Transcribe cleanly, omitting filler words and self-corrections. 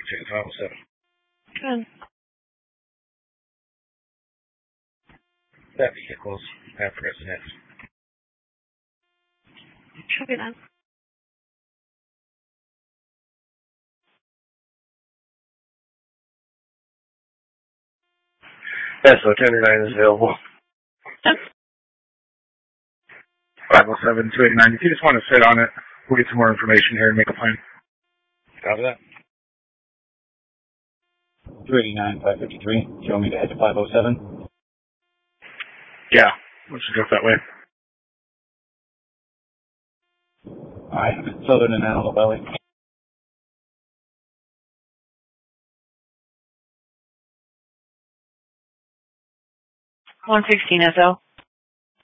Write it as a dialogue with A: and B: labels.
A: Chicken 507.
B: Good.
A: That vehicle's have residents.
B: Should be done.
A: Yeah, so 1009 is available.
B: Yep.
A: 507 289. If you just want to sit on it, we'll get some more information here and make a plan. Copy that.
C: 289, 553. You want me to head to 507?
A: Yeah, let's just go that way.
C: Alright, Southern and Antelope Valley.
B: 116 SO.